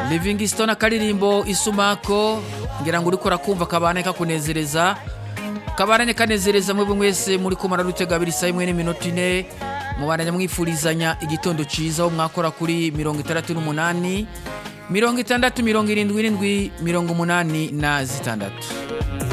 Livingstone akaririmbo Isumako ngira ngo uriko rakumva kabane kakunezereza kabane kanezereza mwebwe mwese muri ko mararutega 2:4 mubaranya mwifurizanya igitondo ciza wo mwakora kuri 68 60 77 86.